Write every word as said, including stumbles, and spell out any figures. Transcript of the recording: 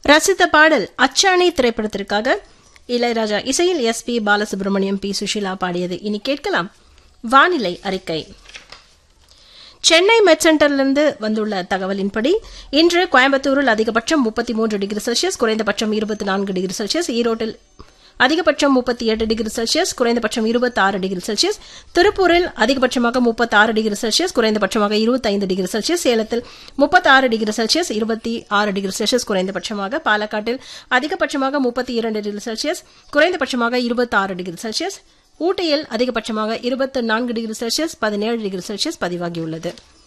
ரசித்த பாடல் அச்சாணி திரைப்படத்திற்காக இளையராஜா இசையில் S B Balasubramaniam, B Sushila பாடியது. இனி கேட்கலாம் வானிலை அறிக்கை. சென்னை மெட் சென்டரிலிருந்து வந்துள்ள தகவலின்படி இன்று கோயம்புத்தூரில் அதிகபட்சம் முப்பத்தி மூன்று டிகிரி செல்சியஸ், குறைந்தபட்சம் இருபத்தி நான்கு டிகிரி செல்சியஸ், ஈரோட்டில் அதிகபட்சம் முப்பத்தி எட்டு டிகிரி செல்சியஸ், குறைந்தபட்சம் இருபத்தி ஆறு டிகிரி செல்சியஸ், திருப்பூரில் அதிகபட்சமாக முப்பத்தி ஆறு டிகிரி செல்சியஸ், குறைந்தபட்சமாக இருபத்தி ஐந்து டிகிரி செல்சியஸ், சேலத்தில் முப்பத்தி ஆறு டிகிரி செல்சியஸ், இருபத்தி ஆறு டிகிரி செல்சியஸ் குறைந்தபட்சமாக, பாலக்காட்டில் அதிகபட்சமாக முப்பத்தி இரண்டு டிகிரி செல்சியஸ், குறைந்தபட்சமாக இருபத்தி ஆறு டிகிரி செல்சியஸ், ஊட்டியில் அதிகபட்சமாக இருபத்தி நான்கு டிகிரி செல்சியஸ், பதினேழு டிகிரி செல்சியஸ் பதிவாகியுள்ளது.